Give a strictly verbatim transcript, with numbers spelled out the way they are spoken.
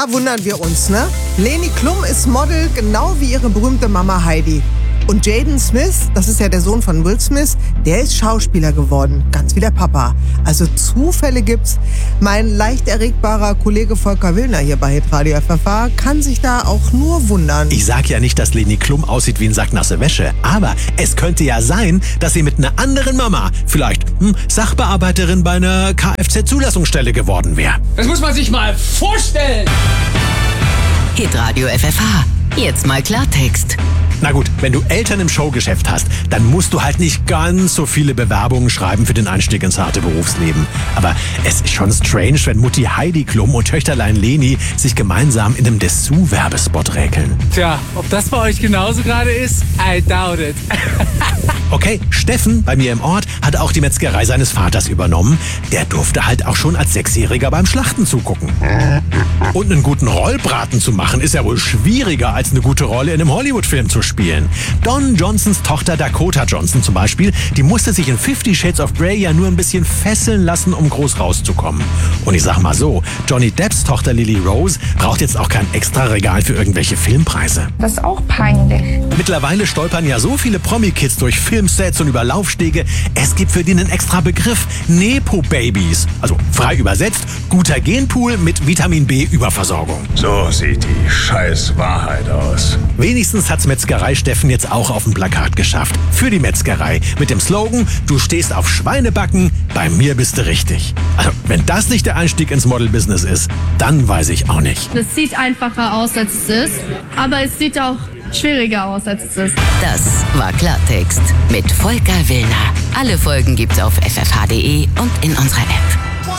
Da wundern wir uns, ne? Leni Klum ist Model, genau wie ihre berühmte Mama Heidi. Und Jaden Smith, das ist ja der Sohn von Will Smith, der ist Schauspieler geworden, ganz wie der Papa. Also Zufälle gibt's. Mein leicht erregbarer Kollege Volker Willner hier bei Hitradio F F H kann sich da auch nur wundern. Ich sag ja nicht, dass Leni Klum aussieht wie ein Sack nasse Wäsche, aber es könnte ja sein, dass sie mit einer anderen Mama vielleicht hm, Sachbearbeiterin bei einer Kfz-Zulassungsstelle geworden wäre. Das muss man sich mal vorstellen! Hitradio F F H. Jetzt mal Klartext. Na gut, wenn du Eltern im Showgeschäft hast, dann musst du halt nicht ganz so viele Bewerbungen schreiben für den Einstieg ins harte Berufsleben. Aber es ist schon strange, wenn Mutti Heidi Klum und Töchterlein Leni sich gemeinsam in einem Dessous-Werbespot räkeln. Tja, ob das bei euch genauso gerade ist? I doubt it. Okay, Steffen, bei mir im Ort, hat auch die Metzgerei seines Vaters übernommen. Der durfte halt auch schon als Sechsjähriger beim Schlachten zugucken. Und einen guten Rollbraten zu machen, ist ja wohl schwieriger, als eine gute Rolle in einem Hollywood-Film zu spielen. Don Johnsons Tochter Dakota Johnson zum Beispiel, die musste sich in Fifty Shades of Grey ja nur ein bisschen fesseln lassen, um groß rauszukommen. Und ich sag mal so, Johnny Depps Tochter Lily Rose braucht jetzt auch kein extra Regal für irgendwelche Filmpreise. Das ist auch peinlich. Mittlerweile stolpern ja so viele Promi-Kids durch Filmsets und über Laufstege. Es gibt für die einen extra Begriff, Nepo-Babys. Also frei übersetzt, guter Genpool mit Vitamin B-Überversorgung. So sieht die scheiß Wahrheit aus. Wenigstens hat's Metzgerei Steffen jetzt auch auf dem Plakat geschafft. Für die Metzgerei. Mit dem Slogan, du stehst auf Schweinebacken, bei mir bist du richtig. Also, wenn das nicht der Einstieg ins Model-Business ist, dann weiß ich auch nicht. Es sieht einfacher aus, als es ist, aber es sieht auch schwieriger aus, als es ist. Das war Klartext mit Volker Willner. Alle Folgen gibt's auf f f h punkt d e und in unserer App.